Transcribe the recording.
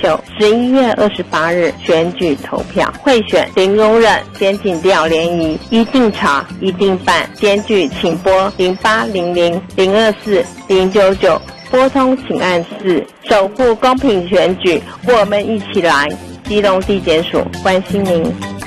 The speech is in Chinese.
秀，11月28日选举投票，贿选零容忍，检警调联谊，一定查一定办，检举请拨0800-024-099，拨通请按4，守护公平选举，我们一起来。基隆地检署关心您。